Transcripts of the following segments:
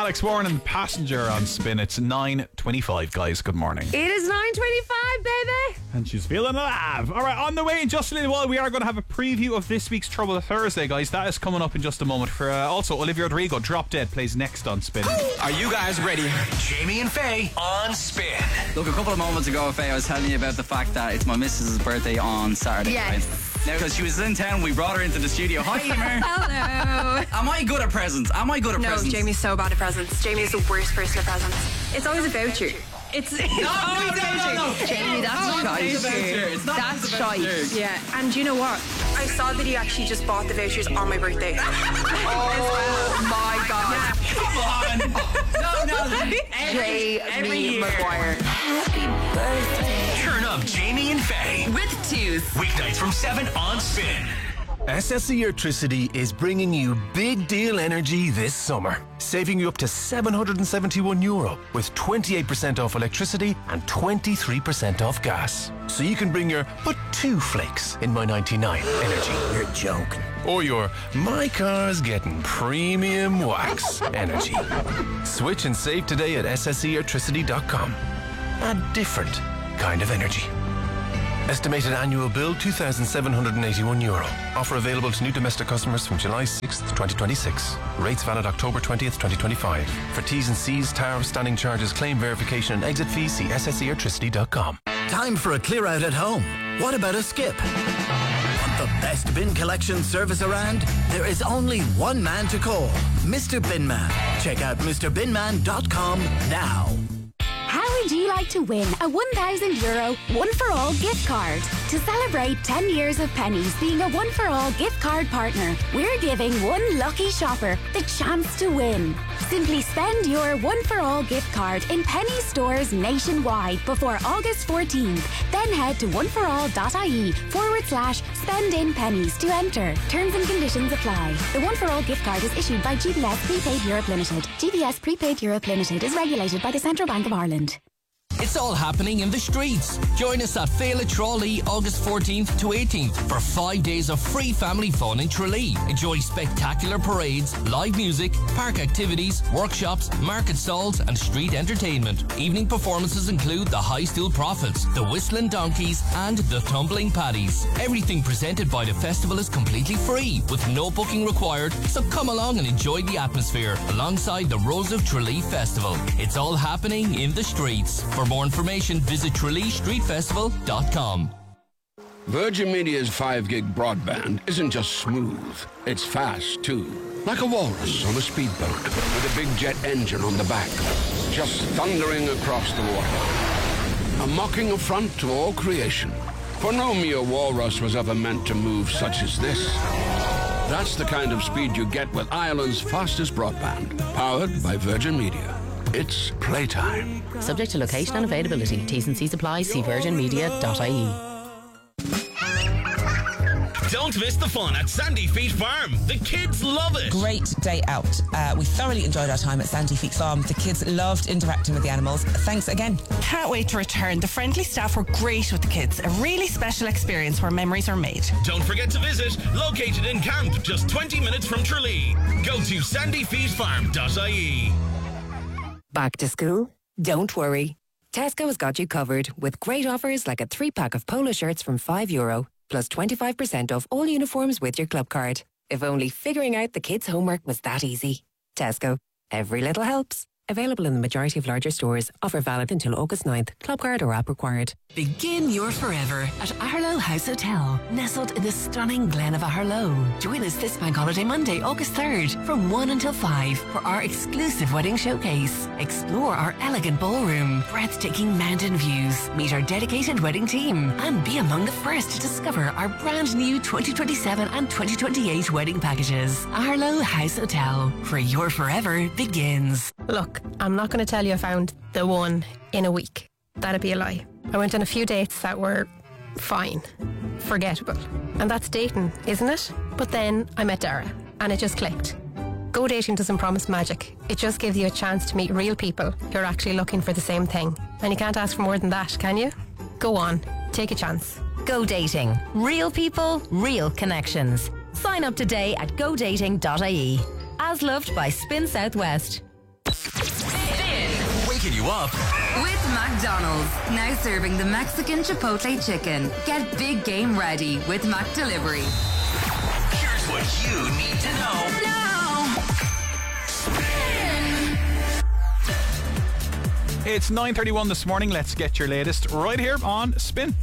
Alex Warren and Passenger on Spin. It's 9:25, guys. Good morning. It is 9:25, baby. And she's feeling alive. All right, on the way in just a little while, we are going to have a preview of this week's Trouble Thursday, guys. That is coming up in just a moment. For also, Olivia Rodrigo, Drop Dead, plays next on Spin. Are you guys ready? Jamie and Faye on Spin. Look, a couple of moments ago, Faye, I was telling you about the fact that it's my missus's birthday on Saturday. Yes. Right? Now, because she was in town, we brought her into the studio. Hi, Emer. Hello. Am I good at presents? No, Jamie's so bad at presents. Jamie is the worst person at presents. It's always about you. It's No. Jamie, that's shite. That's shite. Yeah, and you know what? I saw that he actually just bought the vouchers on my birthday. Oh my God. Come on. No. Every year. Maguire. Turn up Jamie and Faye. With twos. Weeknights from 7 on Spin. SSE Electricity is bringing you big deal energy this summer, saving you up to €771 with 28% off electricity and 23% off gas. So you can bring your but two flakes in my 99 energy. You're joking. Or your my car's getting premium wax energy. Switch and save today at SSEelectricity.com. A different kind of energy. Estimated annual bill €2,781. Offer available to new domestic customers from July 6th, 2026. Rates valid October 20th, 2025. For T's and C's, tariff, standing charges, claim verification and exit fees, see SSEelectricity.com. Time for a clear out at home. What about a skip? Want the best bin collection service around? There is only one man to call, Mr. Binman. Check out MrBinman.com now. How would you like to win a €1,000 One For All gift card? To celebrate 10 years of Pennies being a One For All gift card partner, we're giving one lucky shopper the chance to win. Simply spend your One For All gift card in Pennies stores nationwide before August 14th. Then head to oneforall.ie/spend in pennies to enter. Terms and conditions apply. The One For All gift card is issued by GBS Prepaid Europe Limited. GBS Prepaid Europe Limited is regulated by the Central Bank of Ireland. It's all happening in the streets. Join us at Féile Tralee August 14th to 18th for 5 days of free family fun in Tralee. Enjoy spectacular parades, live music, park activities, workshops, market stalls and street entertainment. Evening performances include the High Stool Prophets, the Whistling Donkeys and the Tumbling Paddies. Everything presented by the festival is completely free with no booking required, so come along and enjoy the atmosphere alongside the Rose of Tralee Festival. It's all happening in the streets. For more information, visit TraleeStreetFestival.com. Virgin Media's 5 gig broadband isn't just smooth, it's fast too. Like a walrus on a speedboat with a big jet engine on the back, just thundering across the water. A mocking affront to all creation. For no mere walrus was ever meant to move such as this. That's the kind of speed you get with Ireland's fastest broadband, powered by Virgin Media. It's playtime. Subject to location and availability. T's and C's apply. See virginmedia.ie. Don't miss the fun at Sandy Feet Farm. The kids love it. Great day out. We thoroughly enjoyed our time at Sandy Feet Farm. The kids loved interacting with the animals. Thanks again. Can't wait to return. The friendly staff were great with the kids. A really special experience where memories are made. Don't forget to visit. Located in Camp, just 20 minutes from Tralee. Go to sandyfeetfarm.ie. Back to school? Don't worry. Tesco has got you covered with great offers like a 3-pack of polo shirts from €5, plus 25% off all uniforms with your club card. If only figuring out the kids' homework was that easy. Tesco. Every little helps. Available in the majority of larger stores. Offer valid until August 9th. Club card or app required. Begin your forever at Aherlow House Hotel, nestled in the stunning Glen of Aherlow. Join us this Bank Holiday Monday, August 3rd, from 1 until 5 for our exclusive wedding showcase. Explore our elegant ballroom, breathtaking mountain views, meet our dedicated wedding team, and be among the first to discover our brand new 2027 and 2028 wedding packages. Aherlow House Hotel, where your forever begins. Look, I'm not going to tell you I found the one in a week. That'd be a lie. I went on a few dates that were fine, forgettable. And that's dating, isn't it? But then I met Dara, and it just clicked. Go dating doesn't promise magic. It just gives you a chance to meet real people who are actually looking for the same thing. And you can't ask for more than that, can you? Go on, take a chance. Go dating. Real people, real connections. Sign up today at godating.ie. As loved by Spin Southwest. waking you up. With McDonald's, now serving the Mexican Chipotle chicken. Get big game ready with Mac Delivery. Here's what you need to know. It's 9:31 this morning. Let's get your latest right here on Spin.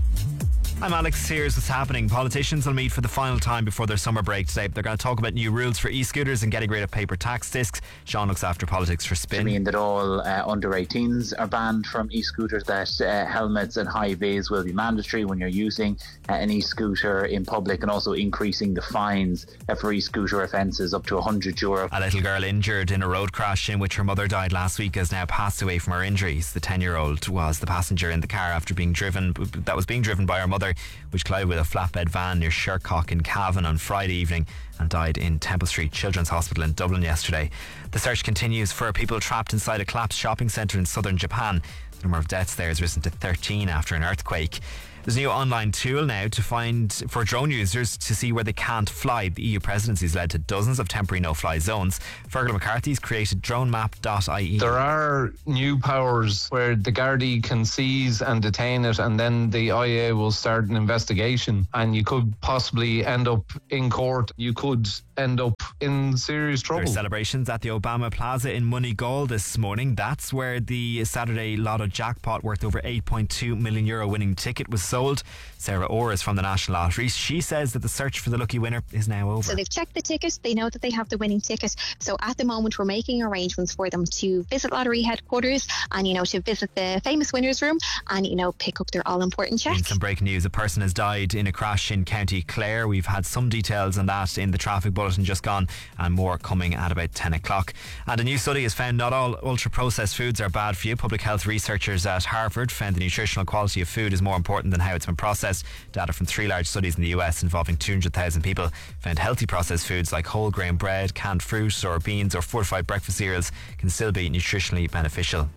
I'm Alex. Here's what's happening. Politicians will meet for the final time before their summer break today. They're going to talk about new rules for e-scooters and getting rid of paper tax discs. Sean looks after politics for Spin. I mean that all under 18s are banned from e-scooters, that helmets and high vis will be mandatory when you're using an e-scooter in public, and also increasing the fines for e-scooter offences up to €100. A little girl injured in a road crash in which her mother died last week has now passed away from her injuries. The 10-year-old was the passenger in the car after being driven by her mother, which collided with a flatbed van near Shercock in Cavan on Friday evening and died in Temple Street Children's Hospital in Dublin yesterday. The search continues for people trapped inside a collapsed shopping centre in southern Japan. The number of deaths there has risen to 13 after an earthquake. There's a new online tool now for drone users to see where they can't fly. The EU presidency has led to dozens of temporary no-fly zones. Fergal McCarthy's created dronemap.ie. There are new powers where the Gardaí can seize and detain it, and then the IA will start an investigation, and you could possibly end up in court. You could end up in serious trouble. There's celebrations at the Obama Plaza in Moneygall this morning. That's where the Saturday Lotto jackpot worth over €8.2 million winning ticket was sold. Sarah Orr is from the National Lottery. She says that the search for the lucky winner is now over. So they've checked the ticket, they know that they have the winning ticket, so at the moment we're making arrangements for them to visit lottery headquarters and, to visit the famous winners room and, pick up their all-important check. In some breaking news, a person has died in a crash in County Clare. We've had some details on that in the traffic bulletin just gone, and more coming at about 10 o'clock. And a new study has found not all ultra-processed foods are bad for you. Public health researchers at Harvard found the nutritional quality of food is more important than how it's been processed. Data from 3 large studies in the US involving 200,000 people found healthy processed foods like whole grain bread, canned fruit or beans or fortified breakfast cereals can still be nutritionally beneficial.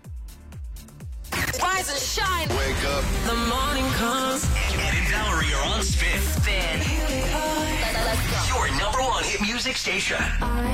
Rise and shine. Wake up. The morning comes. Ed and Valerie are on Spin. Spin. Let's go. Your #1 hit music station.